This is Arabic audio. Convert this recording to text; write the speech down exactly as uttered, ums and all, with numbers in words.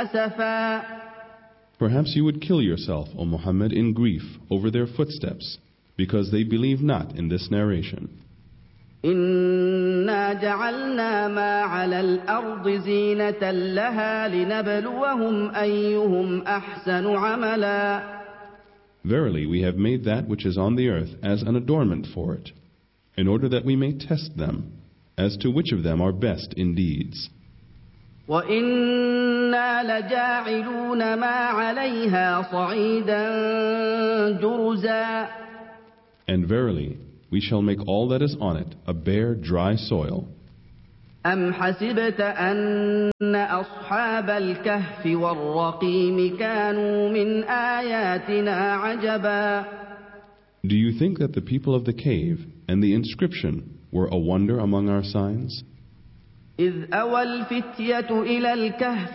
أسفا. Perhaps you would kill yourself, O Muhammad, in grief over their footsteps, because they believe not in this narration. إنا جعلنا ما على الأرض زينة لها لنبلوهم أيهم أحسن عملا. Verily, we have made that which is on the earth as an adornment for it, in order that we may test them, as to which of them are best in deeds. وَإِنَّا لَجَاعِلُونَ مَا عَلَيْهَا صَعِيدًا جُرُزًا. And verily, we shall make all that is on it a bare, dry soil. أَمْ حَسِبْتَ أَنَّ أَصْحَابَ الْكَهْفِ وَالرَّقِيمِ كَانُوا مِنْ آيَاتِنَا عَجَبًا. Do you think that the people of the cave and the inscription were a wonder among our signs? إِذْ أَوَى الْفِتْيَةُ إِلَى الْكَهْفِ